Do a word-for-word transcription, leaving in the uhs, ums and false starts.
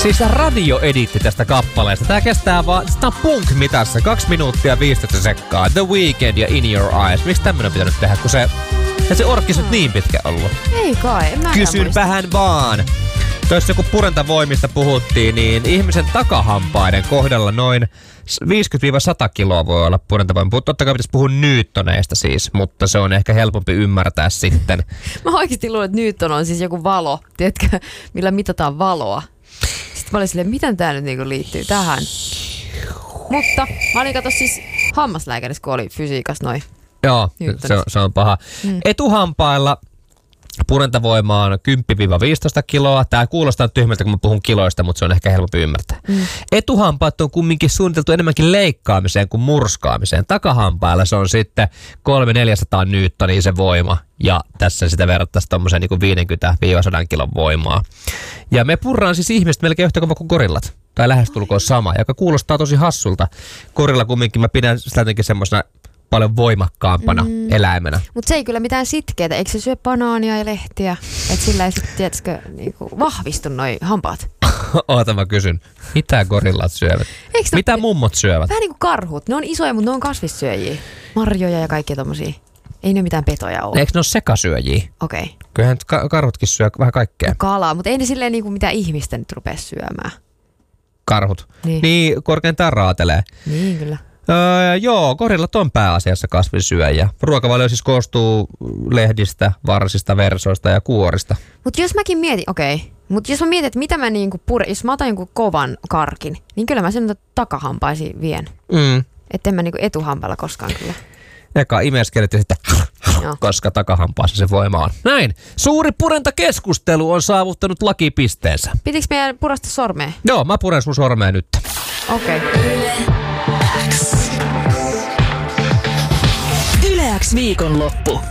Siis radioeditti tästä kappaleesta. Tää kestää vaan, tää on punk-mitassa. kaksi minuuttia viisitoista sekkaa. The Weeknd ja In Your Eyes. Miksi tämmönen pitänyt tehdä, kun se... Ja se orkkis nyt niin pitkä ollut. Ei kai, en mä Kysynpähän vaan. Tuossa kun purentavoimista puhuttiin, niin ihmisen takahampaiden kohdalla noin viisikymmentä sata kiloa voi olla purentavoimia. Totta kai pitäisi puhua newtoneista siis, mutta se on ehkä helpompi ymmärtää sitten. Mä oikeasti luulen, että newton on siis joku valo, tiedätkö, millä mitataan valoa. Sitten mä olin silleen, miten tää nyt niinku liittyy tähän. Mutta mä olin kato siis hammaslääkärissä, kun oli fysiikassa noin. Joo, se on, se on paha. Mm. Etuhampailla purentavoima on kymmenen viisitoista kiloa. Tää kuulostaa tyhmältä, kun mä puhun kiloista, mutta se on ehkä helpompi ymmärtää. Mm. Etuhampaat on kumminkin suunniteltu enemmänkin leikkaamiseen kuin murskaamiseen. Takahampailla se on sitten kolme neljäsataa newtonia se voima. Ja tässä sitä verrattaisiin tommoseen niin viisikymmentä sata kilon voimaa. Ja me purraan siis ihmiset melkein yhtä kova kuin gorillat. Tai lähestulkoon sama, joka kuulostaa tosi hassulta. Gorilla kumminkin mä pidän sitä jotenkin semmosena paljon voimakkaampana mm. eläimenä. Mutta se ei kyllä mitään sitkeitä. Eikö se syö banaania ja lehtiä? Että sillä ei sitten, tiedätkö, niinku vahvistu noi hampaat. Oota, mä kysyn. Mitä gorillat syövät? Eikö Mitä ne, mummot syövät? Vähän niin kuin karhut. Ne on isoja, mutta ne on kasvissyöjiä. Marjoja ja kaikkia tommosia. Ei ne mitään petoja ole. Eikö ne ole sekasyöjiä? Okei. Okay. Kyllähän karhutkin syö vähän kaikkea. Kalaa, mutta ei ne silleen niinku mitään ihmistä nyt rupea syömään. Karhut. Niin, niin korkeintaan raatelee. Niin kyllä. Öö, joo, gorillat on pääasiassa kasvinsyöjiä. Ruokavalio siis koostuu lehdistä, varsista, versoista ja kuorista. Mutta jos mäkin mietin, okei, okay. Mutta jos mä mietin, että mitä mä niinku pure, jos mä otan jonkun kovan karkin, niin kyllä mä sen takahampaisiin vien. Mm. Että en mä niinku etuhampailla koskaan kyllä. Eka imeskelet ja sitten, koska takahampaassa se voima on. Näin. Suuri purentakeskustelu on saavuttanut lakipisteensä. Pitikö meidän purasta sormea? Joo, mä puren sun sormea nyt. Okei. Okay. Yle X viikonloppu.